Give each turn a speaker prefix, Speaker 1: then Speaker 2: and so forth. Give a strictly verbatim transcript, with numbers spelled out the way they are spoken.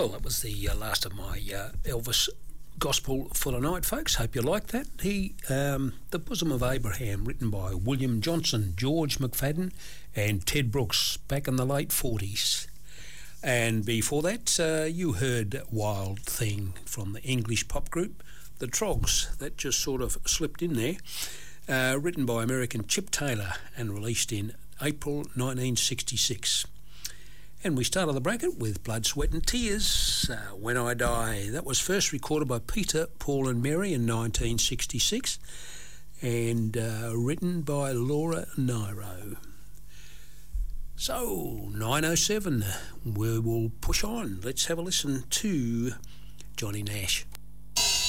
Speaker 1: Well, that was the uh, last of my uh, Elvis gospel for the night, folks. Hope you like that. He, um, The Bosom of Abraham, written by William Johnson, George McFadden and Ted Brooks back in the late forties. And before that, uh, you heard Wild Thing from the English pop group The Trogs. That just sort of slipped in there. Uh, written by American Chip Taylor and released in April nineteen sixty-six. And we started the bracket with Blood, Sweat and Tears, uh, When I Die. That was first recorded by Peter, Paul and Mary in nineteen sixty-six and uh, written by Laura Nyro. So, nine oh seven, we will push on. Let's have a listen to Johnny Nash.